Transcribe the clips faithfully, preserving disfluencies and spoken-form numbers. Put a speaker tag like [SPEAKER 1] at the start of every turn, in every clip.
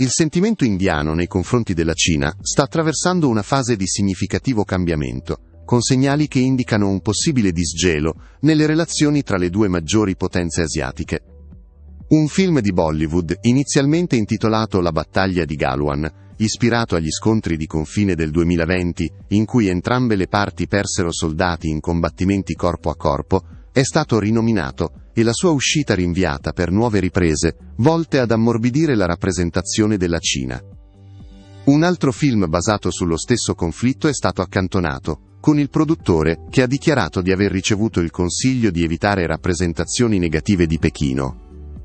[SPEAKER 1] Il sentimento indiano nei confronti della Cina sta attraversando una fase di significativo cambiamento, con segnali che indicano un possibile disgelo nelle relazioni tra le due maggiori potenze asiatiche. Un film di Bollywood, inizialmente intitolato La battaglia di Galwan, ispirato agli scontri di confine del duemilaventi, in cui entrambe le parti persero soldati in combattimenti corpo a corpo, è stato rinominato e la sua uscita rinviata per nuove riprese, volte ad ammorbidire la rappresentazione della Cina. Un altro film basato sullo stesso conflitto è stato accantonato, con il produttore che ha dichiarato di aver ricevuto il consiglio di evitare rappresentazioni negative di Pechino.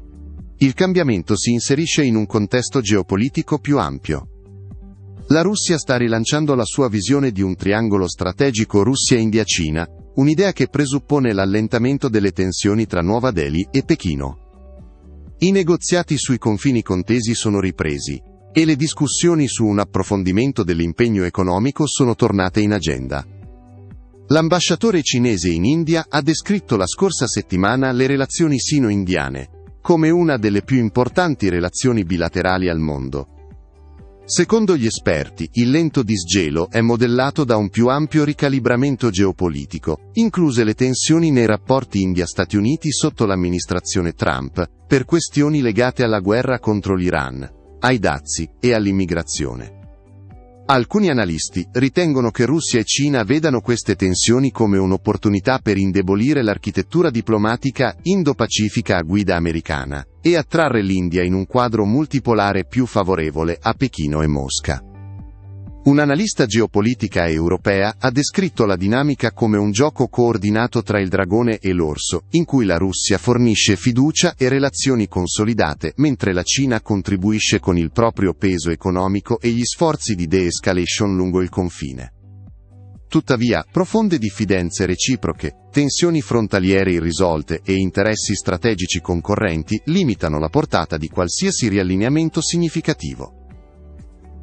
[SPEAKER 1] Il cambiamento si inserisce in un contesto geopolitico più ampio. La Russia sta rilanciando la sua visione di un triangolo strategico Russia-India-Cina, un'idea che presuppone l'allentamento delle tensioni tra Nuova Delhi e Pechino. I negoziati sui confini contesi sono ripresi, e le discussioni su un approfondimento dell'impegno economico sono tornate in agenda. L'ambasciatore cinese in India ha descritto la scorsa settimana le relazioni sino-indiane come una delle più importanti relazioni bilaterali al mondo. Secondo gli esperti, il lento disgelo è modellato da un più ampio ricalibramento geopolitico, incluse le tensioni nei rapporti India-Stati Uniti sotto l'amministrazione Trump, per questioni legate alla guerra contro l'Iran, ai dazi e all'immigrazione. Alcuni analisti ritengono che Russia e Cina vedano queste tensioni come un'opportunità per indebolire l'architettura diplomatica indo-pacifica a guida americana e attrarre l'India in un quadro multipolare più favorevole a Pechino e Mosca. Un'analista geopolitica europea ha descritto la dinamica come un gioco coordinato tra il dragone e l'orso, in cui la Russia fornisce fiducia e relazioni consolidate, mentre la Cina contribuisce con il proprio peso economico e gli sforzi di de-escalation lungo il confine. Tuttavia, profonde diffidenze reciproche, tensioni frontaliere irrisolte e interessi strategici concorrenti limitano la portata di qualsiasi riallineamento significativo.